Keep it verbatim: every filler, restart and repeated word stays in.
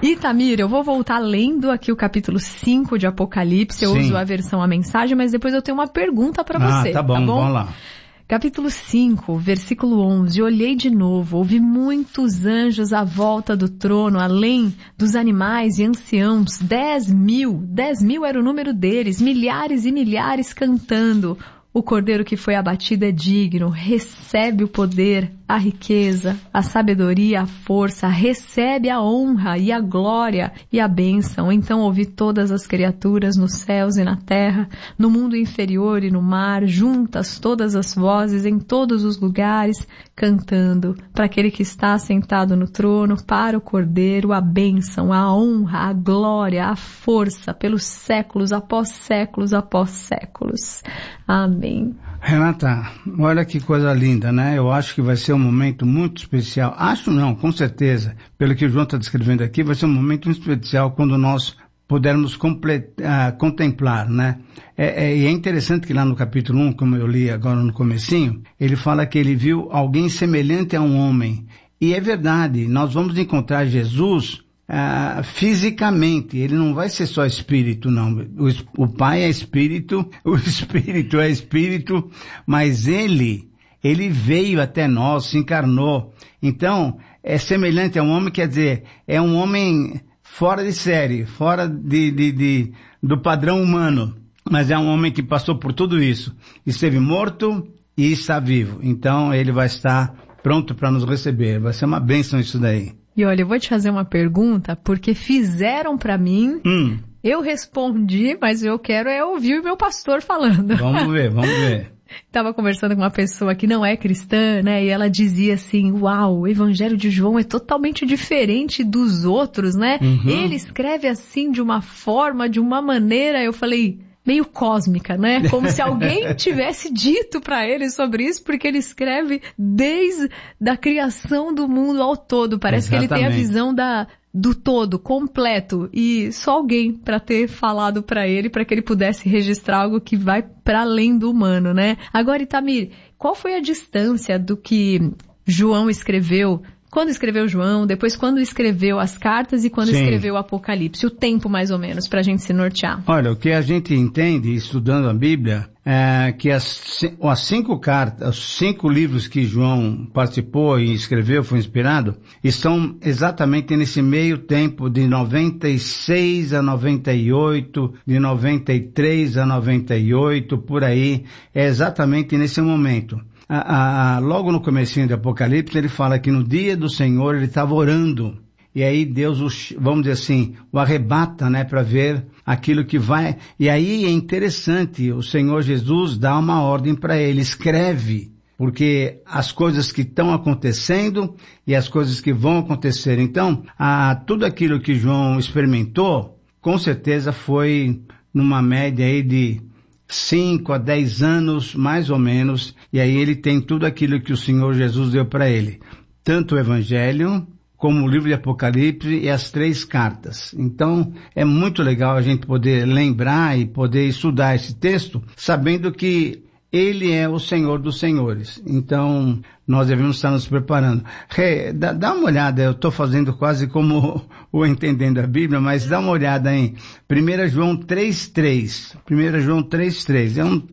Itamir, eu vou voltar lendo aqui o capítulo cinco de Apocalipse, eu Sim. uso a versão A Mensagem, mas depois eu tenho uma pergunta para você. Ah, tá bom, tá bom? Vamos lá. Capítulo cinco, versículo onze, olhei de novo, ouvi muitos anjos à volta do trono, além dos animais e anciãos, dez mil, dez mil era o número deles, milhares e milhares cantando. O cordeiro que foi abatido é digno, recebe o poder, a riqueza, a sabedoria, a força, recebe a honra e a glória e a bênção. Então ouvi todas as criaturas nos céus e na terra, no mundo inferior e no mar, juntas todas as vozes em todos os lugares, cantando para aquele que está sentado no trono, para o cordeiro, a bênção, a honra, a glória, a força, pelos séculos após séculos após séculos. Amém. Renata, olha que coisa linda, né? Eu acho que vai ser um momento muito especial. Acho não, com certeza. Pelo que o João está descrevendo aqui, vai ser um momento muito especial quando nós pudermos completar, uh, contemplar, né? É, é, e é interessante que lá no capítulo um, como eu li agora no comecinho, ele fala que ele viu alguém semelhante a um homem. E é verdade, nós vamos encontrar Jesus Uh, fisicamente, ele não vai ser só espírito, não. O, o Pai é espírito, o Espírito é espírito, mas ele, ele veio até nós, se encarnou. Então, é semelhante a um homem, quer dizer, é um homem fora de série, fora de, de, de, do padrão humano, mas é um homem que passou por tudo isso, esteve morto e está vivo. Então, ele vai estar pronto para nos receber. Vai ser uma bênção isso daí. E olha, eu vou te fazer uma pergunta, porque fizeram para mim, hum. eu respondi, mas eu quero é ouvir o meu pastor falando. Vamos ver, vamos ver. Estava conversando com uma pessoa que não é cristã, né, e ela dizia assim, uau, o Evangelho de João é totalmente diferente dos outros, né? Uhum. Ele escreve assim de uma forma, de uma maneira, eu falei... meio cósmica, né? Como se alguém tivesse dito para ele sobre isso, porque ele escreve desde a criação do mundo ao todo. Parece Exatamente. Que ele tem a visão da, do todo, completo. E só alguém para ter falado para ele, para que ele pudesse registrar algo que vai para além do humano, né? Agora, Itamir, qual foi a distância do que João escreveu? Quando escreveu João, depois quando escreveu as cartas e quando Sim. escreveu o Apocalipse, o tempo mais ou menos para a gente se nortear. Olha, o que a gente entende estudando a Bíblia é que as, as cinco cartas, os cinco livros que João participou e escreveu, foi inspirado, estão exatamente nesse meio tempo de noventa e seis a noventa e oito, de noventa e três a noventa e oito, por aí, é exatamente nesse momento. A, a, logo no comecinho do Apocalipse, ele fala que no dia do Senhor ele estava orando. E aí Deus, o, vamos dizer assim, o arrebata, né, para ver aquilo que vai. E aí é interessante, o Senhor Jesus dá uma ordem para ele, escreve. Porque as coisas que estão acontecendo e as coisas que vão acontecer. Então, a, tudo aquilo que João experimentou, com certeza foi numa média aí de cinco a dez anos, mais ou menos, e aí ele tem tudo aquilo que o Senhor Jesus deu para ele. Tanto o Evangelho, como o livro de Apocalipse e as três cartas. Então, é muito legal a gente poder lembrar e poder estudar esse texto, sabendo que ele é o Senhor dos Senhores. Então, nós devemos estar nos preparando. Hey, dá, dá uma olhada, eu estou fazendo quase como o Entendendo a Bíblia, mas dá uma olhada em primeira João três três. primeira João três três. É um